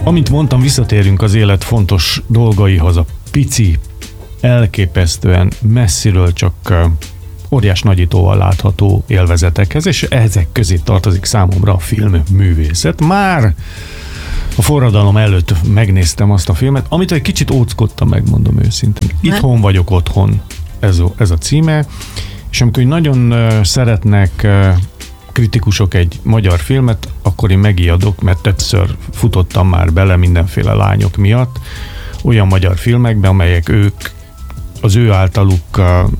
Amint mondtam, visszatérünk az élet fontos dolgaihoz, a pici, elképesztően messziről csak óriás nagyítóval látható élvezetekhez, és ezek közé tartozik számomra a filmművészet. Már a forradalom előtt megnéztem azt a filmet, amit egy kicsit óckodtam, megmondom őszintén. Itthon vagyok otthon, ez a címe, és amikor nagyon szeretnek kritikusok egy magyar filmet, akkor én megijadok, mert többször futottam már bele mindenféle lányok miatt olyan magyar filmekbe, amelyek az ő általuk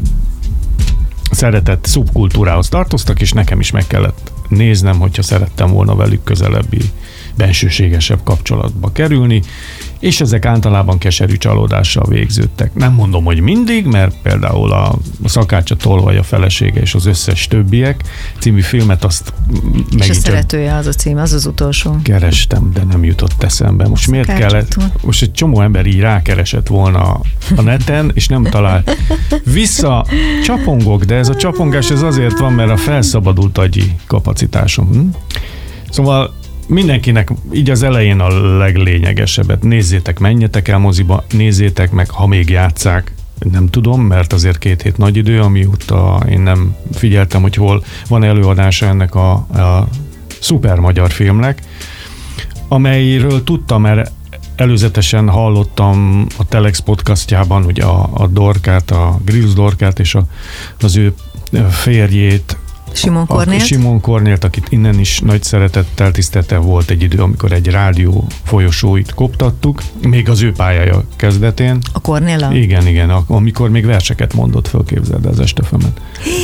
szeretett szubkultúrához tartoztak, és nekem is meg kellett néznem, hogyha szerettem volna velük közelebbi, bensőségesebb kapcsolatba kerülni, és ezek általában keserű csalódással végződtek. Nem mondom, hogy mindig, mert például a Szakács a tolvaj, a felesége és az összes többiek című filmet azt és a szeretője az a cím, az az utolsó. Kerestem, de nem jutott eszembe. Most miért kellett? Most egy csomó ember így rákeresett volna a neten, és nem talál. Vissza csapongok, de ez a csapongás ez azért van, mert a felszabadult agyi kapacitásom. Szóval mindenkinek így az elején a leglényegesebbet. Nézzétek, menjetek el moziba, nézzétek meg, ha még játsszák. Nem tudom, mert azért 2 hét nagy idő, amióta én nem figyeltem, hogy hol van előadása ennek a szuper magyar filmnek, amelyről tudtam, mert előzetesen hallottam a Telex podcastjában, ugye a Dorkát, a Grillus Dorkát és az ő férjét, Simon Kornélt, akit innen is nagy szeretettel, tisztelettel volt egy idő, amikor egy rádió folyosóit koptattuk, még az ő pályája kezdetén. A Kornéla? Igen, amikor még verseket mondott, fölképzeld az Estefemet.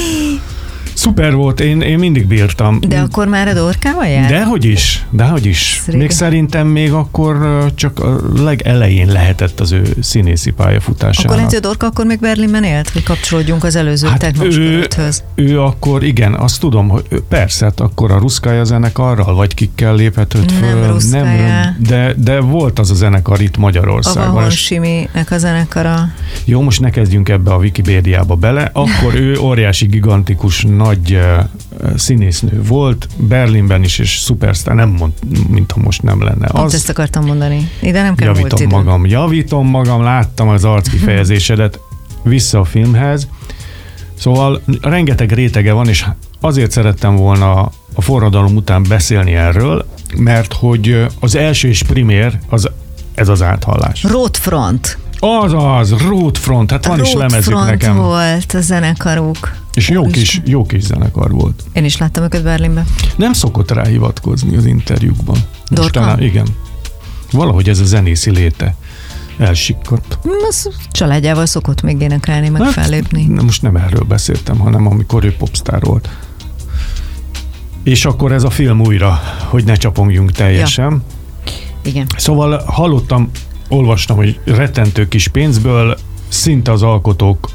Szuper volt, én mindig bírtam. De akkor már a Dorkával jár? Dehogy is. Még szerintem még akkor csak a legelején lehetett az ő színészi pályafutásának. Akkor lehet, hogy a Dorka akkor még Berlinben élt, hogy kapcsolódjunk az előző technosporthöz. Ő akkor, igen, azt tudom, hogy persze, hát akkor a Ruszkája zenekarral, vagy kikkel léphetett föl. Nem Ruszkája. De volt az a zenekar itt Magyarországon. A Vahon Siminek a zenekara. Jó, most ne kezdjünk ebbe a Wikipédiába bele. Akkor ő óriási, gigantikus, nagy színésznő volt, Berlinben is, és szupersztár, nem mond, mintha most nem lenne. Pont ezt akartam mondani. Ide nem kell múlt idő. Javítom magam, láttam az arckifejezésedet. Vissza a filmhez. Szóval rengeteg rétege van, és azért szerettem volna a forradalom után beszélni erről, mert hogy az első és primér ez az áthallás. Roadfront. Azaz, Roadfront, hát van is lemezük nekem. Volt a zenekaruk. És jó kis zenekar volt. Én is láttam őket Berlinben. Nem szokott rá hivatkozni az interjúkban. Dorka? Igen. Valahogy ez a zenészi léte elsikkott. Az családjával szokott még énekelni, meg fellépni. Most nem erről beszéltem, hanem amikor ő popstar volt. És akkor ez a film újra, hogy ne csapongjunk teljesen. Ja. Igen. Szóval olvastam, hogy rettentő kis pénzből szinte az alkotók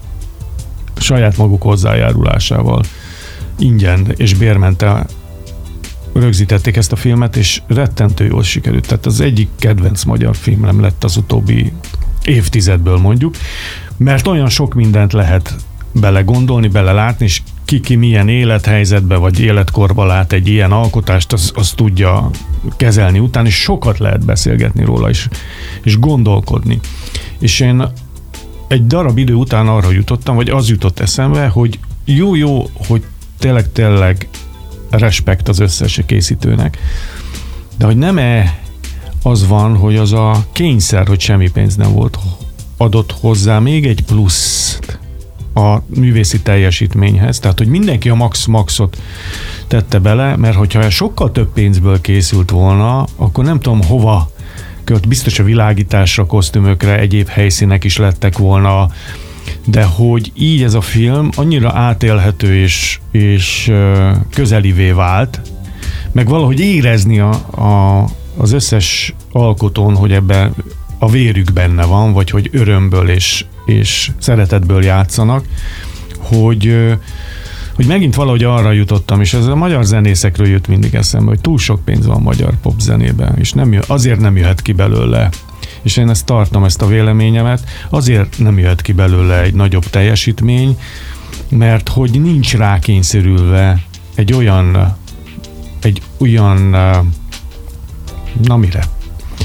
saját maguk hozzájárulásával ingyen és bérmenttel rögzítették ezt a filmet, és rettentő jól sikerült. Tehát az egyik kedvenc magyar filmem lett az utóbbi évtizedből mondjuk, mert olyan sok mindent lehet belegondolni, belelátni, és ki milyen élethelyzetbe vagy életkorba lát egy ilyen alkotást, az tudja kezelni után, és sokat lehet beszélgetni róla és gondolkodni. És én egy darab idő után arra jutottam, vagy az jutott eszembe, hogy jó, hogy tényleg respekt az összes készítőnek, de hogy nem-e az van, hogy az a kényszer, hogy semmi pénz nem volt, adott hozzá még egy pluszt a művészi teljesítményhez, tehát hogy mindenki a max-maxot tette bele, mert hogyha sokkal több pénzből készült volna, akkor nem tudom hova költ, biztos a világításra, kosztümökre, egyéb helyszínek is lettek volna, de hogy így ez a film annyira átélhető és közelivé vált, meg valahogy érezni az összes alkotón, hogy ebben a vérük benne van, vagy hogy örömből és szeretetből játszanak, hogy megint valahogy arra jutottam, és ez a magyar zenészekről jött mindig eszembe, hogy túl sok pénz van magyar popzenében, és azért nem jöhet ki belőle. És én ezt tartom, ezt a véleményemet, azért nem jöhet ki belőle egy nagyobb teljesítmény, mert hogy nincs rákényszerülve egy olyan na mire?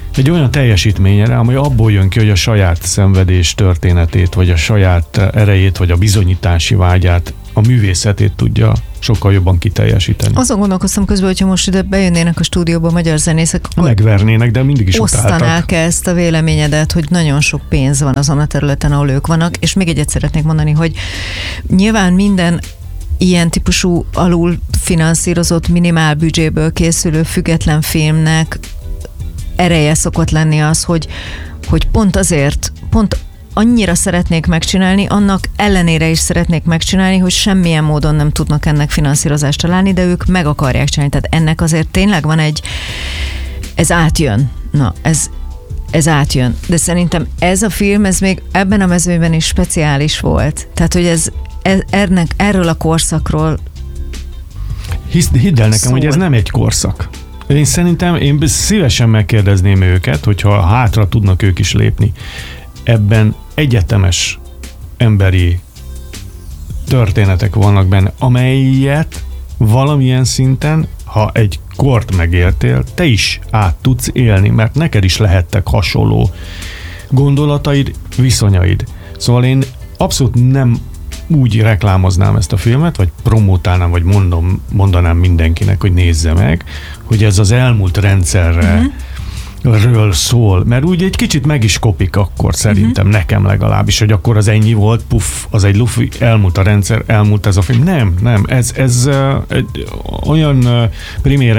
egy olyan teljesítményre, amely abból jön ki, hogy a saját szenvedés történetét, vagy a saját erejét, vagy a bizonyítási vágyát, a művészetét tudja sokkal jobban kiteljesíteni. Azon gondolkoztam közben, hogyha most ide bejönnének a stúdióba magyar zenészek, akkor megvernének, de mindig is osztanák ezt a véleményedet, hogy nagyon sok pénz van azon a területen, ahol ők vannak, és még egyet szeretnék mondani, hogy nyilván minden ilyen típusú alul finanszírozott minimál büdzséből készülő független filmnek ereje szokott lenni az, hogy pont azért, pont annyira szeretnék megcsinálni, annak ellenére is szeretnék megcsinálni, hogy semmilyen módon nem tudnak ennek finanszírozást találni, de ők meg akarják csinálni. Tehát ennek azért tényleg van ez átjön. Na, ez átjön. De szerintem ez a film, ez még ebben a mezőben is speciális volt. Tehát, hogy erről a korszakról hidd el nekem, hogy ez nem egy korszak. Én szerintem, én szívesen megkérdezném őket, hogyha hátra tudnak ők is lépni. Ebben egyetemes emberi történetek vannak benne, amelyet valamilyen szinten, ha egy kort megéltél, te is át tudsz élni, mert neked is lehettek hasonló gondolataid, viszonyaid. Szóval én abszolút nem úgy reklámoznám ezt a filmet, vagy promótálnám, vagy mondanám mindenkinek, hogy nézze meg, hogy ez az elmúlt rendszerre ről szól, mert úgy egy kicsit meg is kopik akkor szerintem, nekem legalábbis, hogy akkor az ennyi volt, puff, az egy lufi, elmúlt a rendszer, elmúlt ez a film. Nem, ez olyan primér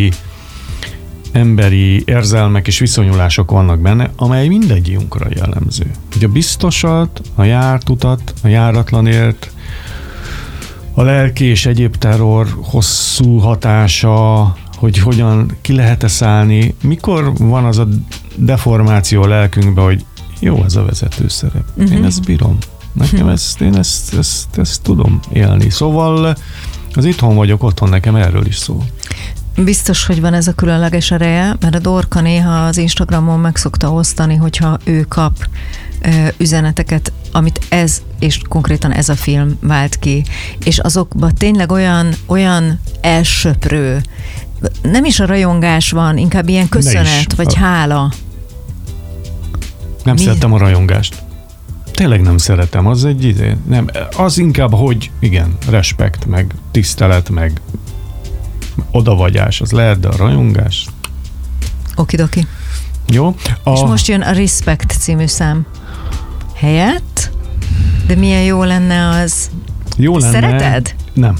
emberi érzelmek és viszonyulások vannak benne, amely mindegyünkra jellemző. Hogy a biztosat, a járt utat, a járatlanért, a lelki és egyéb terror hosszú hatása, hogy hogyan ki lehet-e szállni, mikor van az a deformáció a lelkünkben, hogy jó, ez a vezetőszerep. Én ezt bírom. Nekem én ezt tudom élni. Szóval az itthon vagyok, otthon nekem erről is szól. Biztos, hogy van ez a különleges ereje, mert a Dorka néha az Instagramon meg szokta osztani, hogyha ő kap üzeneteket, amit ez, és konkrétan ez a film vált ki, és azokban tényleg olyan elsöprő, nem is a rajongás van, inkább ilyen köszönet, vagy hála. Nem szeretem a rajongást. Tényleg nem szeretem, az egy idő. Nem, az inkább, hogy igen, respekt, meg tisztelet, meg odawagyás, az lehet, de a rajongás. Okidoki. Jó. És most jön a Respect című szám helyett, de milyen jó lenne az. Jó lenne. Szereted? Nem.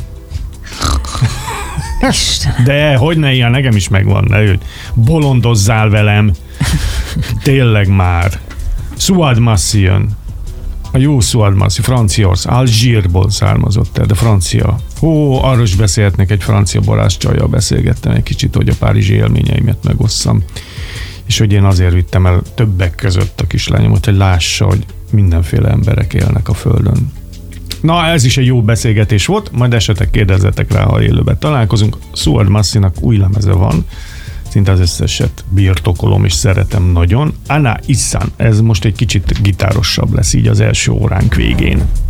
Istenem. De hogy ne ilyen, nekem is megvan, ne, bolondozzál velem. Tényleg már. Suad Massi jön. A jó Suad Massi, Franciaország, Alzsírból származott el, de francia. Arról is beszélhetnek, egy francia barás csajjal beszélgettem egy kicsit, hogy a párizsi élményeimet megosszam. És hogy én azért vittem el többek között a kislányomat, hogy lássa, hogy mindenféle emberek élnek a földön. Na, ez is egy jó beszélgetés volt, majd esetleg kérdezzetek rá, ha élőben találkozunk. Suad Massinak új lemeze van, szinte az összeset birtokolom és szeretem nagyon. Ana Issan, ez most egy kicsit gitárosabb lesz így az első óránk végén.